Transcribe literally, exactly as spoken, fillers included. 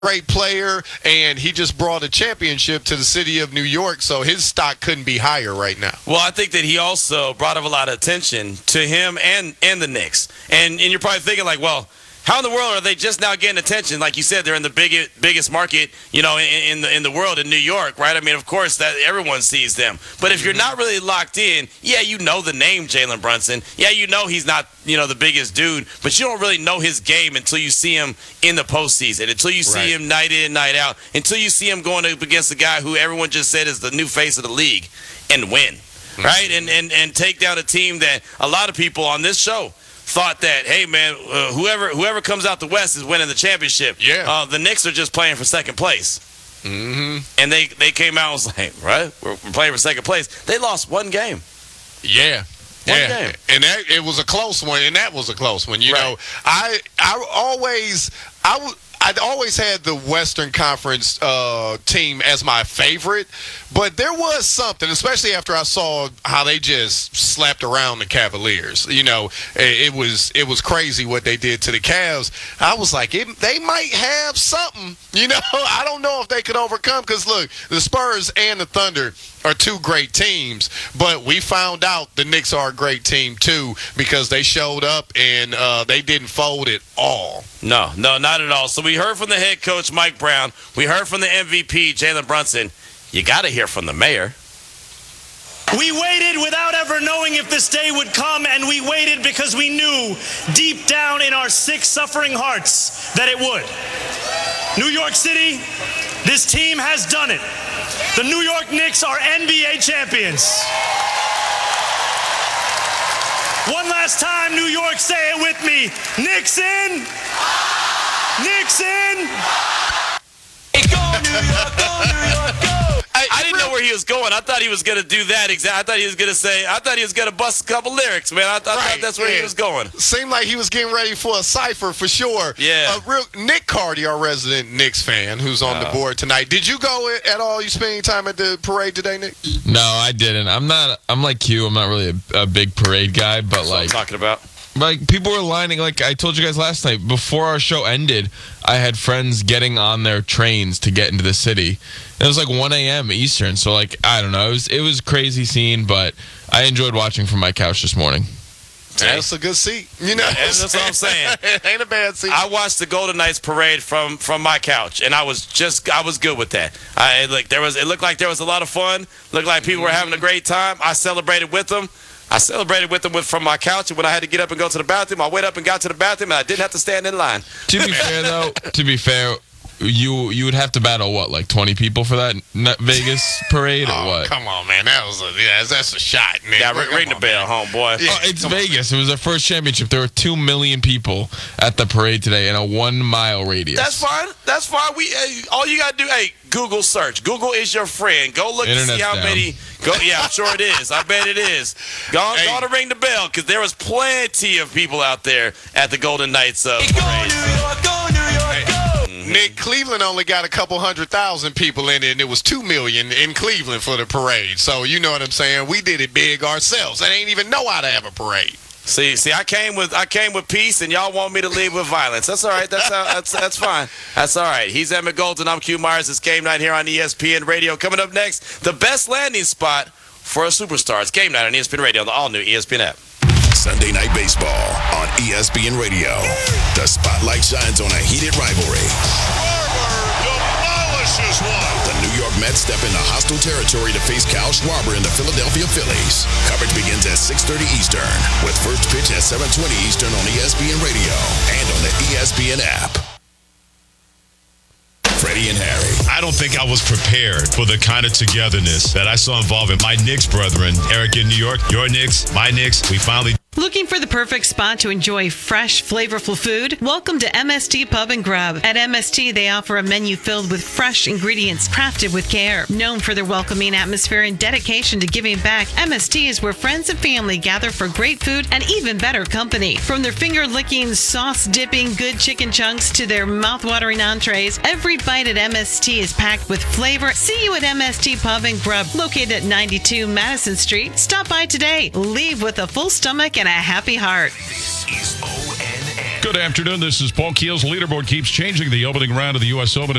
great player, and he just brought a championship to the city of New York, so his stock couldn't be higher right now. Well, I think that he also brought up a lot of attention to him and, and the Knicks. And, and you're probably thinking, like, well, how in the world are they just now getting attention? Like you said, they're in the biggest biggest market, you know, in, in the in the world, in New York, right? I mean, of course, that everyone sees them. But if you're not really locked in, yeah, you know the name Jalen Brunson. Yeah, you know he's not, you know, the biggest dude, but you don't really know his game until you see him in the postseason, until you see Right. him night in, night out, until you see him going up against a guy who everyone just said is the new face of the league and win, right? And and and take down a team that a lot of people on this show thought that, hey, man, uh, whoever whoever comes out the West is winning the championship. Yeah. Uh, the Knicks are just playing for second place. Mm-hmm. And they, they came out and was like, right, we're, we're playing for second place. They lost one game. Yeah. One yeah, game. and that it was a close one, and that was a close one. You Right. know, I I always I w- I'd always had the Western Conference uh, team as my favorite, but there was something, especially after I saw how they just slapped around the Cavaliers. You know, it, it was it was crazy what they did to the Cavs. I was like, it, they might have something. You know, I don't know if they could overcome, because look, the Spurs and the Thunder are two great teams, but we found out the Knicks are a great team too, because they showed up and uh, they didn't fold at all. No, no, not at all. So we heard from the head coach, Mike Brown. We heard from the M V P, Jalen Brunson. You got to hear from the mayor. We waited without ever knowing if this day would come, and we waited because we knew deep down in our sick, suffering hearts that it would. New York City, this team has done it. The New York Knicks are N B A champions. One last time, New York, say it with me. Knicks in. Knicks in. Go, New York, go, New York, go. I, I didn't know where he was going. I thought he was going to do that exactly. I thought he was going to say, I thought he was going to bust a couple lyrics, man. I, I Right, thought that's where yeah. he was going. Seemed like he was getting ready for a cipher for sure. Yeah. Uh, real, Nick Cardi, our resident Knicks fan, who's on Uh. the board tonight. Did you go at all? You spending time at the parade today, Nick? No, I didn't. I'm not. I'm like you. I'm not really a, a big parade guy, but That's what I'm like, talking about. like people were lining. Like I told you guys last night, before our show ended, I had friends getting on their trains to get into the city. It was like one a.m. Eastern, so like I don't know. It was it was a crazy scene, but I enjoyed watching from my couch this morning. That's a good seat. You know, That's what I'm saying. It ain't a bad seat. I watched the Golden Knights parade from, from my couch, and I was just I was good with that. I like there was it looked like there was a lot of fun. Looked like people were having a great time. I celebrated with them. I celebrated with them with, from my couch, and when I had to get up and go to the bathroom, I went up and got to the bathroom, and I didn't have to stand in line. To be fair, though, to be fair, you you would have to battle what, like twenty people for that N- Vegas parade or Oh, what? come on, man. That was a, yeah, that's a shot, man. Yeah, Come ring, ring the on, bell, man. homeboy. Yeah. Oh, it's Vegas. It was their first championship. There were two million people at the parade today in a one mile radius. That's fine. That's fine. We hey, all you gotta do, hey, Google search. Google is your friend. Go look to see Internet's how down. many. Go, yeah, I'm sure it is. I bet it is. Go, Hey. go on and ring the bell, because there was plenty of people out there at the Golden Knights uh, parade. Nick, Cleveland only got a couple hundred thousand people in it, and it was two million in Cleveland for the parade. So you know what I'm saying? We did it big ourselves. I didn't even know how to have a parade. See, see, I came with I came with peace, and y'all want me to leave with violence. That's all right. That's how, that's that's fine. That's all right. He's Emmett Golden. I'm Q Myers. It's Game Night here on E S P N Radio. Coming up next, the best landing spot for a superstar. It's Game Night on E S P N Radio, on the all-new E S P N app. Sunday Night Baseball on E S P N Radio. The spotlight shines on a heated rivalry. Demolishes one. The New York Mets step into hostile territory to face Kyle Schwarber and the Philadelphia Phillies. Coverage begins at six thirty Eastern, with first pitch at seven twenty Eastern on E S P N Radio and on the E S P N app. Freddie and Harry. I don't think I was prepared for the kind of togetherness that I saw involving my Knicks brethren. Eric in New York, your Knicks, my Knicks. We finally... Looking for the perfect spot to enjoy fresh, flavorful food? Welcome to M S T Pub and Grub. At M S T, they offer a menu filled with fresh ingredients crafted with care. Known for their welcoming atmosphere and dedication to giving back, M S T is where friends and family gather for great food and even better company. From their finger-licking, sauce-dipping good chicken chunks to their mouth-watering entrees, every bite at M S T is packed with flavor. See you at M S T Pub and Grub, located at ninety-two Madison Street. Stop by today. Leave with a full stomach and a happy heart. This is O N N. Good afternoon. This is Paul Keels. Leaderboard keeps changing. The opening round of the U S Open